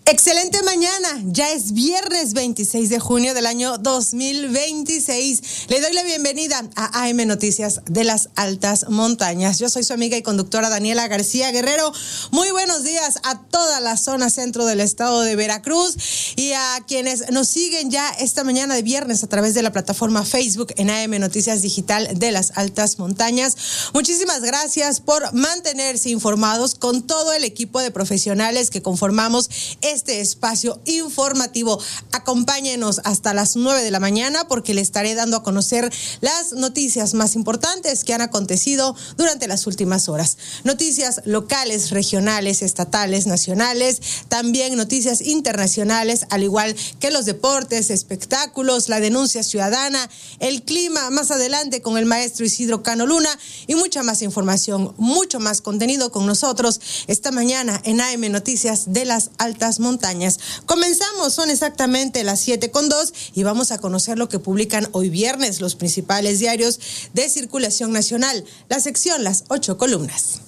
Excelente mañana, ya es viernes 26 de junio del año 2026. Le doy la bienvenida a AM Noticias de las Altas Montañas. Yo soy su amiga y conductora Daniela García Guerrero. Muy buenos días a toda la zona centro del estado de Veracruz y a quienes nos siguen ya esta mañana de viernes a través de la plataforma Facebook en AM Noticias Digital de las Altas Montañas. Muchísimas gracias por mantenerse informados con todo el equipo de profesionales que conformamos este espacio informativo. Acompáñenos hasta las 9 de la mañana porque le estaré dando a conocer las noticias más importantes que han acontecido durante las últimas horas. Noticias locales, regionales, estatales, nacionales, también noticias internacionales, al igual que los deportes, espectáculos, la denuncia ciudadana, el clima más adelante con el maestro Isidro Cano Luna y mucha más información, mucho más contenido con nosotros esta mañana en AM Noticias de las Altas Montañas. Comenzamos, son exactamente las 7:02 y vamos a conocer lo que publican hoy viernes los principales diarios de circulación nacional. La sección Las 8 columnas.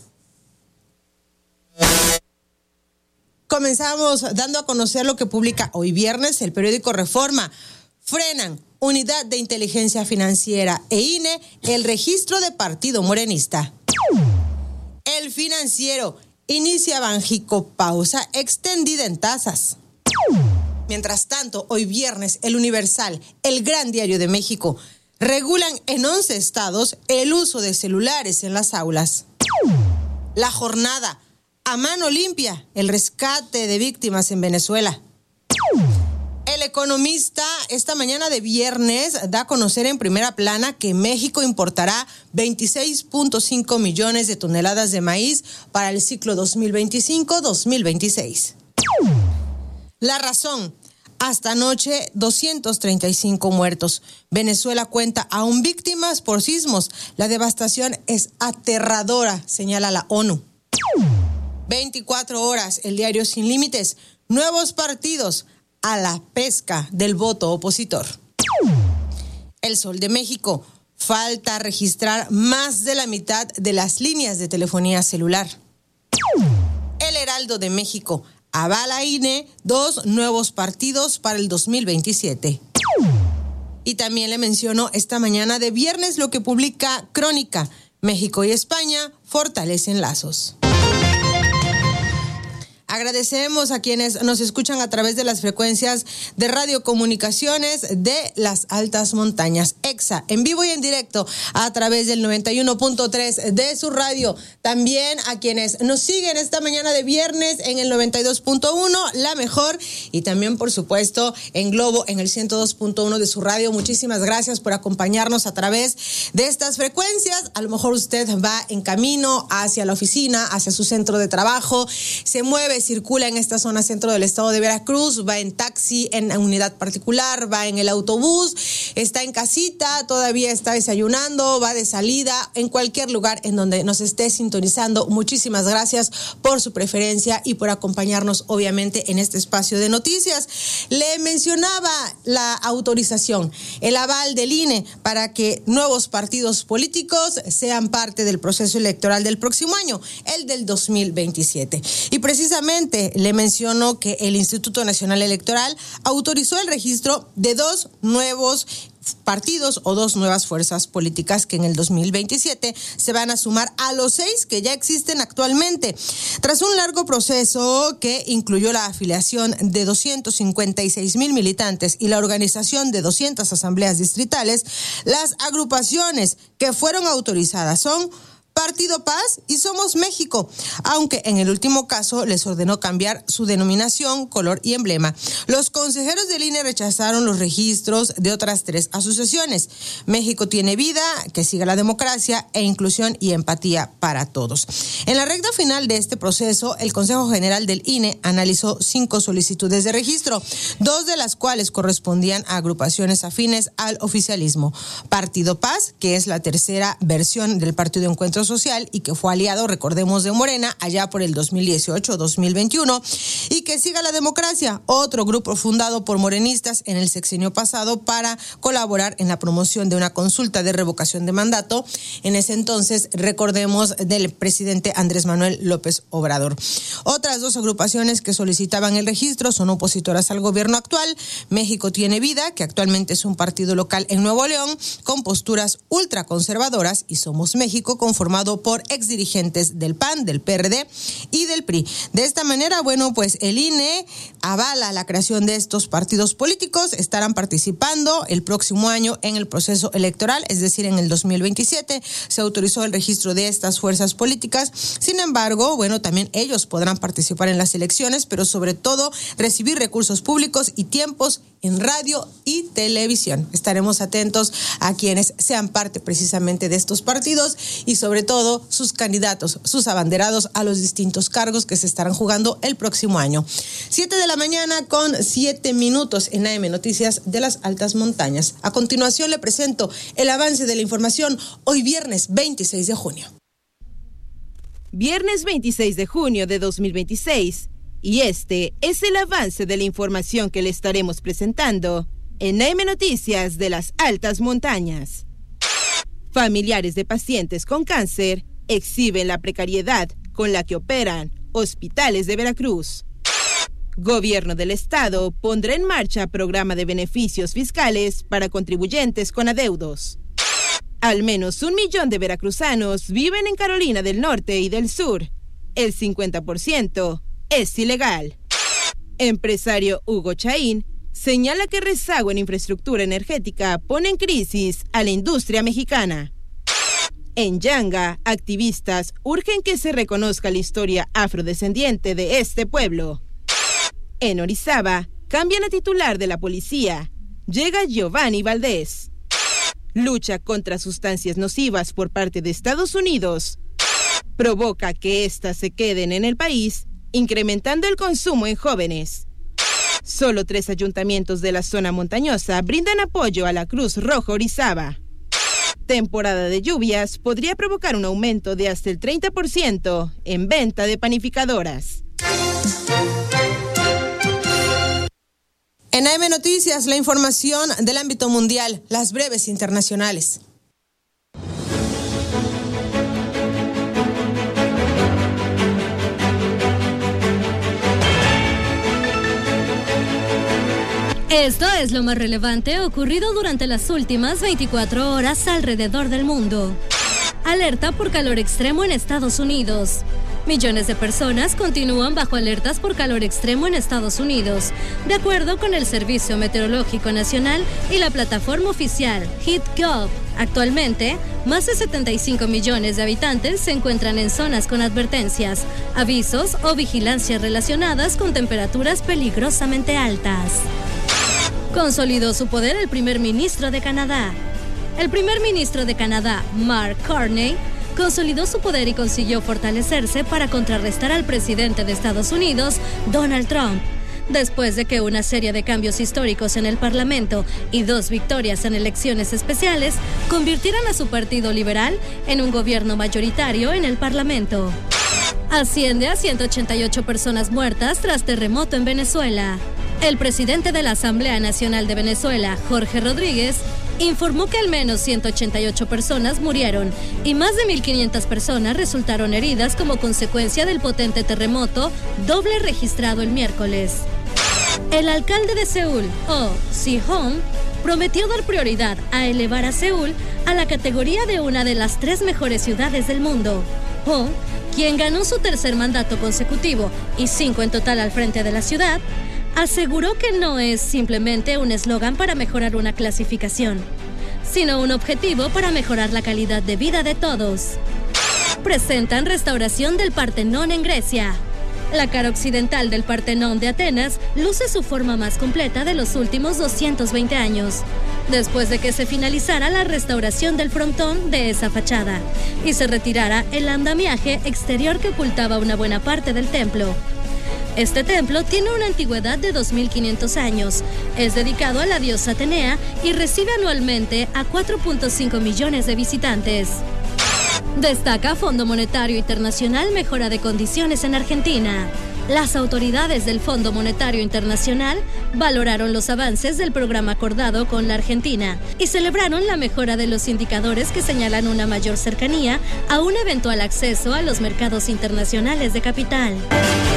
Comenzamos dando a conocer lo que publica hoy viernes el periódico Reforma. Frenan Unidad de Inteligencia Financiera e INE el registro de partido morenista. El Financiero. Inicia Banjico pausa extendida en tasas. Mientras tanto, hoy viernes, El Universal, el gran diario de México, regulan en 11 estados el uso de celulares en las aulas. La Jornada, a mano limpia, el rescate de víctimas en Venezuela. El Economista esta mañana de viernes da a conocer en primera plana que México importará 26.5 millones de toneladas de maíz para el ciclo 2025-2026. La Razón, hasta anoche 235 muertos. Venezuela cuenta aún víctimas por sismos. La devastación es aterradora, señala la ONU. 24 horas, el diario Sin Límites, nuevos partidos a la pesca del voto opositor. El Sol de México, falta registrar más de la mitad de las líneas de telefonía celular. El Heraldo de México, avala INE 2 nuevos partidos para el 2027. Y también le menciono esta mañana de viernes lo que publica Crónica. México y España fortalecen lazos. Agradecemos a quienes nos escuchan a través de las frecuencias de radiocomunicaciones de las Altas Montañas. EXA, en vivo y en directo a través del 91.3 de su radio. También a quienes nos siguen esta mañana de viernes en el 92.1, La Mejor. Y también, por supuesto, en Globo en el 102.1 de su radio. Muchísimas gracias por acompañarnos a través de estas frecuencias. A lo mejor usted va en camino hacia la oficina, hacia su centro de trabajo, se mueve, circula en esta zona centro del estado de Veracruz, va en taxi, en unidad particular, va en el autobús, está en casita, todavía está desayunando, va de salida, en cualquier lugar en donde nos esté sintonizando. Muchísimas gracias por su preferencia y por acompañarnos, obviamente, en este espacio de noticias. Le mencionaba la autorización, el aval del INE para que nuevos partidos políticos sean parte del proceso electoral del próximo año, el del 2027. Y precisamente le menciono que el Instituto Nacional Electoral autorizó el registro de 2 nuevos partidos o 2 nuevas fuerzas políticas que en el 2027 se van a sumar a los 6 que ya existen actualmente. Tras un largo proceso que incluyó la afiliación de 256,000 militantes y la organización de 200 asambleas distritales, las agrupaciones que fueron autorizadas son Partido Paz y Somos México, aunque en el último caso les ordenó cambiar su denominación, color y emblema. Los consejeros del INE rechazaron los registros de otras 3 asociaciones. México tiene vida, que siga la democracia e inclusión y empatía para todos. En la recta final de este proceso, el Consejo General del INE analizó 5 solicitudes de registro, 2 de las cuales correspondían a agrupaciones afines al oficialismo. Partido Paz, que es la tercera versión del Partido Encuentro Social y que fue aliado, recordemos, de Morena allá por el 2018-2021, y que Siga la Democracia, otro grupo fundado por morenistas en el sexenio pasado para colaborar en la promoción de una consulta de revocación de mandato, en ese entonces, recordemos, del presidente Andrés Manuel López Obrador. Otras dos agrupaciones que solicitaban el registro son opositoras al gobierno actual: México Tiene Vida, que actualmente es un partido local en Nuevo León con posturas ultraconservadoras, y Somos México, conformado por exdirigentes del PAN, del PRD y del PRI. De esta manera, bueno, pues el INE avala la creación de estos partidos políticos. Estarán participando el próximo año en el proceso electoral, es decir, en el 2027 se autorizó el registro de estas fuerzas políticas. Sin embargo, bueno, también ellos podrán participar en las elecciones, pero sobre todo recibir recursos públicos y tiempos en radio y televisión. Estaremos atentos a quienes sean parte precisamente de estos partidos y sobre todo sus candidatos, sus abanderados a los distintos cargos que se estarán jugando el próximo año. 7:07 a.m. en AM Noticias de las Altas Montañas. A continuación le presento el avance de la información hoy viernes 26 de junio. Viernes 26 de junio de 2026. Y este es el avance de la información que le estaremos presentando en AM Noticias de las Altas Montañas. Familiares de pacientes con cáncer exhiben la precariedad con la que operan hospitales de Veracruz. Gobierno del Estado pondrá en marcha programa de beneficios fiscales para contribuyentes con adeudos. Al menos 1 millón de veracruzanos viven en Carolina del Norte y del Sur. El 50% es ilegal. Empresario Hugo Chaín señala que rezago en infraestructura energética pone en crisis a la industria mexicana. En Yanga, activistas urgen que se reconozca la historia afrodescendiente de este pueblo. En Orizaba, cambian a titular de la policía. Llega Giovanni Valdés. Lucha contra sustancias nocivas por parte de Estados Unidos provoca que éstas se queden en el país, incrementando el consumo en jóvenes. Solo 3 ayuntamientos de la zona montañosa brindan apoyo a la Cruz Roja Orizaba. Temporada de lluvias podría provocar un aumento de hasta el 30% en venta de panificadoras. En AM Noticias, la información del ámbito mundial, las breves internacionales. Esto es lo más relevante ocurrido durante las últimas 24 horas alrededor del mundo. Alerta por calor extremo en Estados Unidos. Millones de personas continúan bajo alertas por calor extremo en Estados Unidos, de acuerdo con el Servicio Meteorológico Nacional y la plataforma oficial HeatGov. Actualmente, más de 75 millones de habitantes se encuentran en zonas con advertencias, avisos o vigilancias relacionadas con temperaturas peligrosamente altas. Consolidó su poder el primer ministro de Canadá. El primer ministro de Canadá, Mark Carney, consolidó su poder y consiguió fortalecerse para contrarrestar al presidente de Estados Unidos, Donald Trump, después de que una serie de cambios históricos en el Parlamento y 2 victorias en elecciones especiales convirtieran a su partido liberal en un gobierno mayoritario en el Parlamento. Asciende a 188 personas muertas tras terremoto en Venezuela. El presidente de la Asamblea Nacional de Venezuela, Jorge Rodríguez, informó que al menos 188 personas murieron y más de 1.500 personas resultaron heridas como consecuencia del potente terremoto doble registrado el miércoles. El alcalde de Seúl, Oh Si-hong, prometió dar prioridad a elevar a Seúl a la categoría de una de las 3 mejores ciudades del mundo. Oh, quien ganó su tercer mandato consecutivo y 5 en total al frente de la ciudad, aseguró que no es simplemente un eslogan para mejorar una clasificación, sino un objetivo para mejorar la calidad de vida de todos. Presentan restauración del Partenón en Grecia. La cara occidental del Partenón de Atenas luce su forma más completa de los últimos 220 años, después de que se finalizara la restauración del frontón de esa fachada y se retirara el andamiaje exterior que ocultaba una buena parte del templo. Este templo tiene una antigüedad de 2.500 años, es dedicado a la diosa Atenea y recibe anualmente a 4.5 millones de visitantes. Destaca Fondo Monetario Internacional mejora de condiciones en Argentina. Las autoridades del Fondo Monetario Internacional valoraron los avances del programa acordado con la Argentina y celebraron la mejora de los indicadores que señalan una mayor cercanía a un eventual acceso a los mercados internacionales de capital.